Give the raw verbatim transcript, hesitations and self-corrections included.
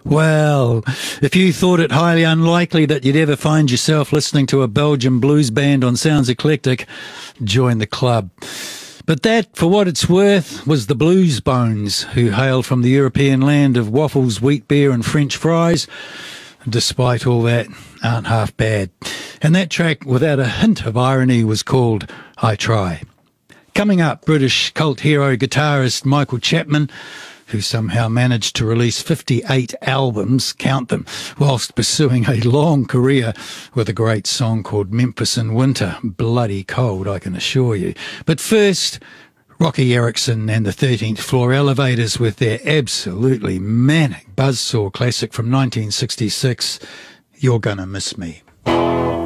Well, if you thought it highly unlikely that you'd ever find yourself listening to a Belgian blues band on Sounds Eclectic, join the club. But that, for what it's worth, was the Blues Bones, who hail from the European land of waffles, wheat beer and French fries. Despite all that, aren't half bad. And that track, without a hint of irony, was called I Try. Coming up, British cult hero guitarist Michael Chapman, who somehow managed to release fifty-eight albums, count them, whilst pursuing a long career with a great song called Memphis in Winter. Bloody cold, I can assure you. But first, Rocky Erickson and the thirteenth Floor Elevators with their absolutely manic buzzsaw classic from nineteen sixty-six, You're Gonna Miss Me.